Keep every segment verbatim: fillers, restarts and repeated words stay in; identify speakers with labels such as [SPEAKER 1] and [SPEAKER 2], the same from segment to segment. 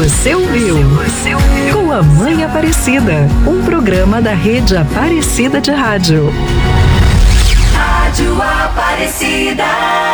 [SPEAKER 1] Você ouviu? Você ouviu? Com a Mãe Aparecida, um programa da Rede Aparecida de Rádio.
[SPEAKER 2] Rádio Aparecida.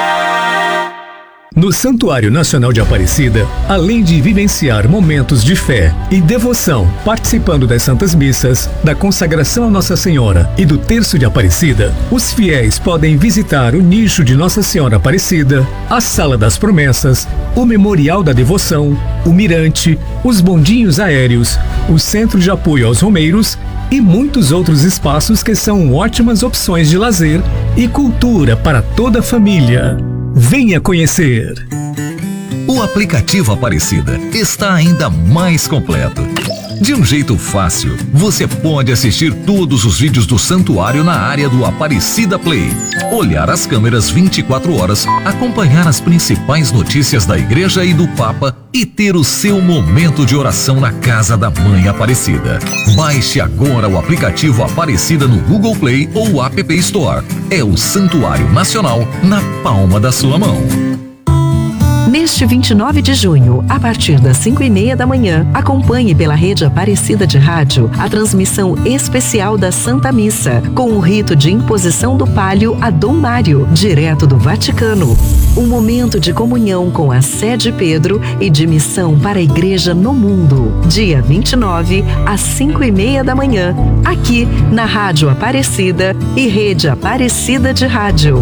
[SPEAKER 3] No Santuário Nacional de Aparecida, além de vivenciar momentos de fé e devoção, participando das Santas Missas, da consagração a Nossa Senhora e do Terço de Aparecida, os fiéis podem visitar o nicho de Nossa Senhora Aparecida, a Sala das Promessas, o Memorial da Devoção, o Mirante, os bondinhos aéreos, o Centro de Apoio aos Romeiros e muitos outros espaços que são ótimas opções de lazer e cultura para toda a família. Venha conhecer!
[SPEAKER 4] O aplicativo Aparecida está ainda mais completo. De um jeito fácil, você pode assistir todos os vídeos do santuário na área do Aparecida Play, olhar as câmeras vinte e quatro horas, acompanhar as principais notícias da igreja e do Papa e ter o seu momento de oração na casa da Mãe Aparecida. Baixe agora o aplicativo Aparecida no Google Play ou App Store. É o Santuário Nacional na palma da sua mão.
[SPEAKER 1] Neste vinte e nove de junho, a partir das cinco e meia da manhã, acompanhe pela Rede Aparecida de Rádio a transmissão especial da Santa Missa, com o rito de imposição do palio a Dom Mário, direto do Vaticano. Um momento de comunhão com a Sé de Pedro e de missão para a Igreja no mundo. Dia vinte e nove, às cinco e meia da manhã, aqui na Rádio Aparecida e Rede Aparecida de Rádio.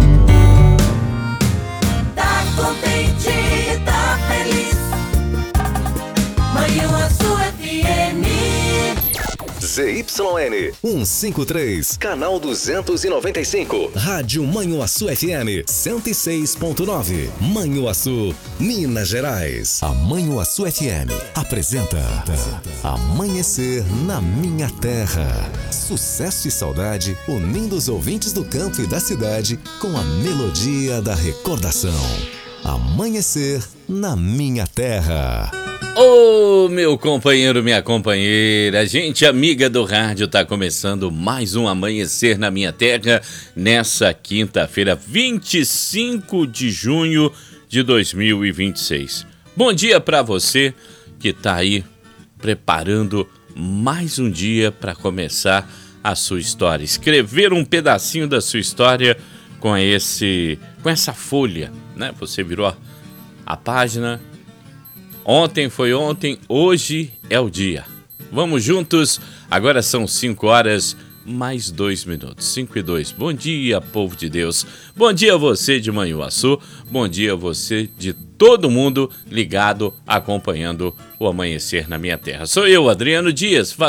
[SPEAKER 5] Z Y N cento e cinquenta e três, canal duzentos e noventa e cinco, Rádio Manhuaçu F M cento e seis ponto nove, Manhuaçu, Minas Gerais. A Manhuaçu F M apresenta Amanhecer na Minha Terra. Sucesso e saudade unindo os ouvintes do campo e da cidade com a melodia da recordação. Amanhecer na Minha Terra.
[SPEAKER 6] Ô, oh, meu companheiro, minha companheira, gente amiga do rádio, tá começando mais um Amanhecer na Minha Terra nessa quinta-feira, vinte e cinco de junho de dois mil e vinte e seis. Bom dia para você que tá aí preparando mais um dia para começar a sua história, escrever um pedacinho da sua história com esse, com essa folha, né? Você virou a página. Ontem foi ontem, hoje é o dia. Vamos juntos, agora são cinco horas mais dois minutos, cinco e dois. Bom dia, povo de Deus. Bom dia a você de Manhuaçu, bom dia a você de todo mundo ligado, acompanhando o Amanhecer na Minha Terra. Sou eu, Adriano Dias,